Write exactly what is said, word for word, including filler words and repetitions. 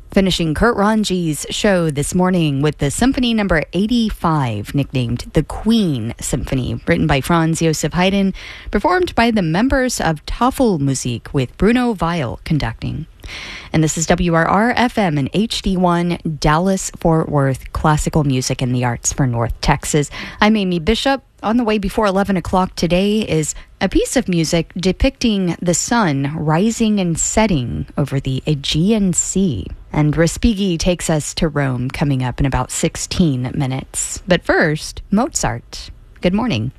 Finishing Kurt Ranji's show this morning with the Symphony Number eighty-five, nicknamed the Queen Symphony, written by Franz Josef Haydn, performed by the members of Tafelmusik with Bruno Weil conducting. And this is W R R F M and H D one, Dallas-Fort Worth, classical music and the arts for North Texas. I'm Amy Bishop. On the way before eleven o'clock today is a piece of music depicting the sun rising and setting over the Aegean Sea. And Respighi takes us to Rome coming up in about sixteen minutes. But first, Mozart. Good morning.